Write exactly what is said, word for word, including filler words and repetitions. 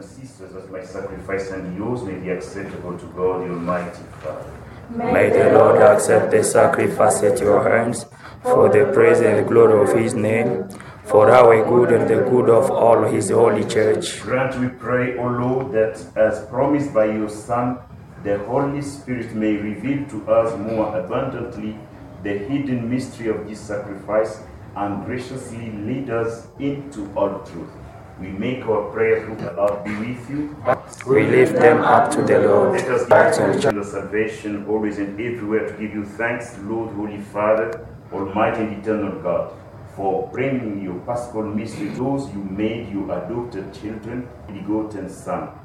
and sisters, that my sacrifice and yours may be acceptable to God, the Almighty Father. May the Lord accept the sacrifice at your hands for the praise and the glory of his name, for our good and the good of all his holy church. Grant, we pray, O Lord, that as promised by your Son, the Holy Spirit may reveal to us more abundantly the hidden mystery of this sacrifice and graciously lead us into all truth. We make our prayers, Lord, the Lord be with you. We lift them up to the Lord. Let us give you the salvation always and everywhere to give you thanks, Lord, Holy Father, Almighty and eternal God, for bringing your Paschal mystery to those you made your adopted children, begotten Son.